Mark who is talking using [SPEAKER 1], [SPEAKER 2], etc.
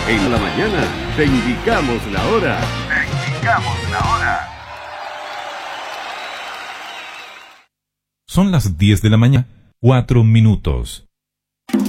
[SPEAKER 1] En la mañana te indicamos la hora.
[SPEAKER 2] Son las 10 de la mañana, 4 minutos.